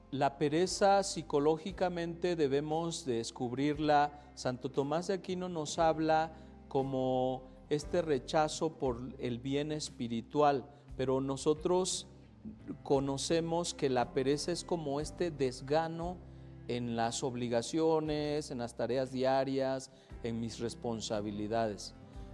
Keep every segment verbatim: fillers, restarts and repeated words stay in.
La pereza psicológicamente debemos descubrirla. Santo Tomás de Aquino nos habla como este rechazo por el bien espiritual, pero nosotros conocemos que la pereza es como este desgano en las obligaciones, en las tareas diarias, en mis responsabilidades.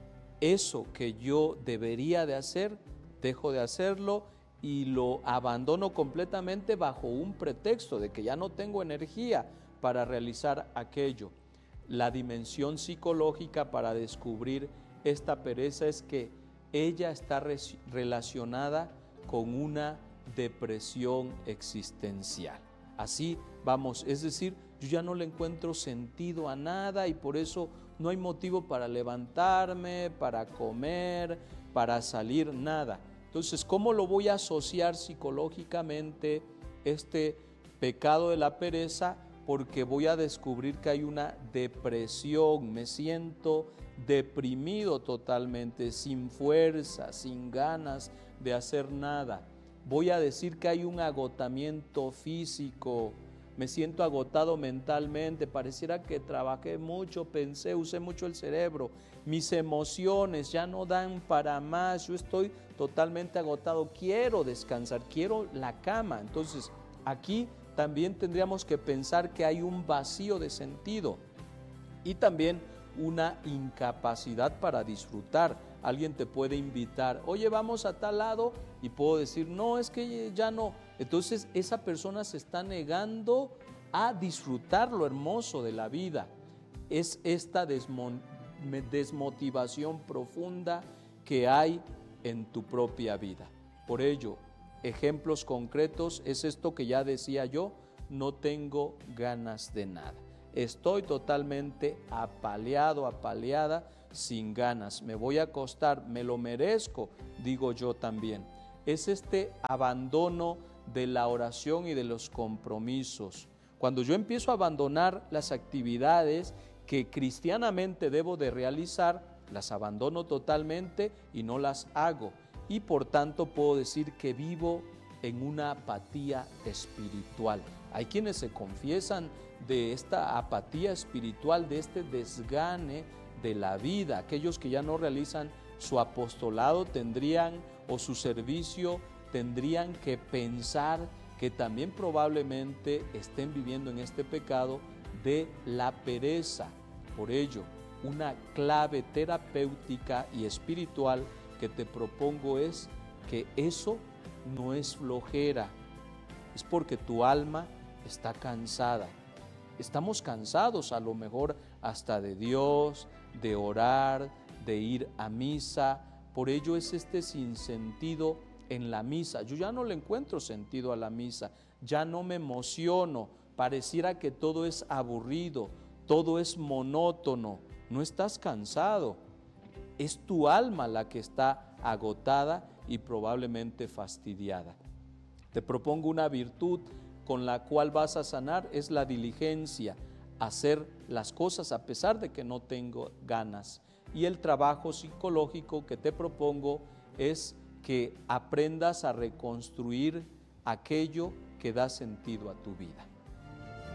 Eso que yo debería de hacer, dejo de hacerlo y lo abandono completamente bajo un pretexto de que ya no tengo energía para realizar aquello. La dimensión psicológica para descubrir esta pereza es que ella está re- relacionada con una depresión existencial. Así vamos, es decir, yo ya no le encuentro sentido a nada y por eso no hay motivo para levantarme, para comer, para salir, nada. Entonces, ¿cómo lo voy a asociar psicológicamente este pecado de la pereza? Porque voy a descubrir que hay una depresión, me siento deprimido totalmente, sin fuerza, sin ganas de hacer nada. Voy a decir que hay un agotamiento físico, me siento agotado mentalmente, pareciera que trabajé mucho, pensé, usé mucho el cerebro, mis emociones ya no dan para más, yo estoy totalmente agotado, quiero descansar, quiero la cama. Entonces, aquí también tendríamos que pensar que hay un vacío de sentido y también una incapacidad para disfrutar. Alguien te puede invitar, oye, vamos a tal lado, y puedo decir, no, es que ya no. Entonces esa persona se está negando a disfrutar lo hermoso de la vida. Es esta desmo- desmotivación profunda que hay en tu propia vida. Por ello, ejemplos concretos es esto que ya decía yo, no tengo ganas de nada. Estoy totalmente apaleado, apaleada, sin ganas. Me voy a acostar, me lo merezco, digo yo también. Es este abandono de la oración y de los compromisos. Cuando yo empiezo a abandonar las actividades que cristianamente debo de realizar, las abandono totalmente y no las hago. Y por tanto puedo decir que vivo en una apatía espiritual. Hay quienes se confiesan de esta apatía espiritual, de este desgane de la vida. Aquellos que ya no realizan su apostolado tendrían, o su servicio, tendrían que pensar que también probablemente estén viviendo en este pecado de la pereza. Por ello, una clave terapéutica y espiritual que te propongo es que eso no es flojera, es porque tu alma está cansada. Estamos cansados a lo mejor hasta de Dios, de orar, de ir a misa. Por ello es este sinsentido en la misa. Yo ya no le encuentro sentido a la misa, ya no me emociono, pareciera que todo es aburrido, todo es monótono. No estás cansado, es tu alma la que está agotada y probablemente fastidiada. Te propongo una virtud con la cual vas a sanar, es la diligencia, hacer las cosas a pesar de que no tengo ganas. Y el trabajo psicológico que te propongo es que aprendas a reconstruir aquello que da sentido a tu vida.